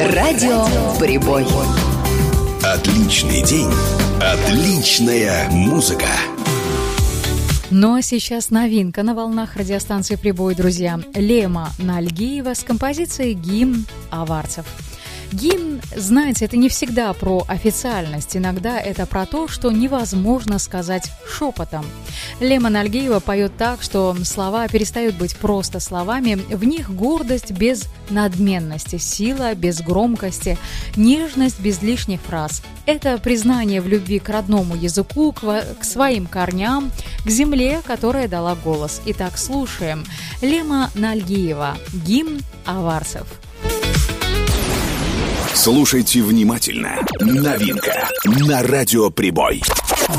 Радио Прибой. Отличный день, отличная музыка. Ну а сейчас новинка на волнах радиостанции «Прибой», друзья. Лема Нальгиева с композицией «Гимн аварцев». Гимн, знаете, это не всегда про официальность, иногда это про то, что невозможно сказать шепотом. Лема Нальгиева поет так, что слова перестают быть просто словами, в них гордость без надменности, сила без громкости, нежность без лишних фраз. Это признание в любви к родному языку, к своим корням, к земле, которая дала голос. Итак, слушаем. Лема Нальгиева, «Гимн аварцев». Слушайте внимательно. Новинка на Радио Прибой.